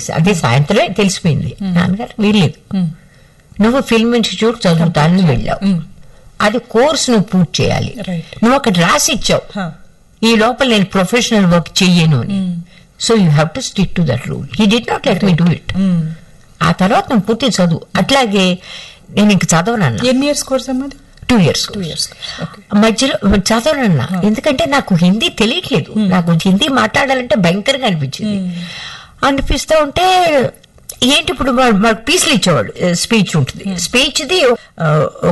తెలిసి అదే సాయంత్రమే తెలిసిపోయింది. నాన్నగారు వీల్లేదు, నువ్వు ఫిల్మ్ ఇన్స్టిట్యూట్ చదువుతానని వెళ్ళావు, అది కోర్స్ నువ్వు పూర్తి చేయాలి, నువ్వు అక్కడ రాసి ఇచ్చావు ఈ లోపల నేను ప్రొఫెషనల్ వర్క్ చెయ్యను అని. So you have to stick to that rule. He did not let me do it. ఆ తర్వాత నువ్వు పూర్తి చదువు. అట్లాగే నేను ఇంక చదవనన్నా. ఎన్ని ఇయర్స్ కోర్స్ అన్నది? 2 years. మధ్యలో చదవనన్నా, ఎందుకంటే నాకు హిందీ తెలియట్లేదు. నాకు హిందీ మాట్లాడాలంటే భయంకరంగా అనిపిస్తూ ఉంటే ఏంటి ఇప్పుడు మాకు పీసులు ఇచ్చేవాడు, స్పీచ్ ఉంటుంది, స్పీచ్ది